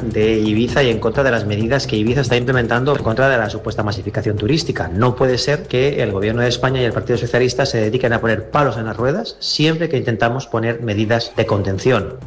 de Ibiza y en contra de las medidas que Ibiza está implementando en contra de la supuesta masificación turística. No puede ser que el Gobierno de España y el Partido Socialista se dediquen a poner palos en las ruedas siempre que intentamos poner medidas de contención.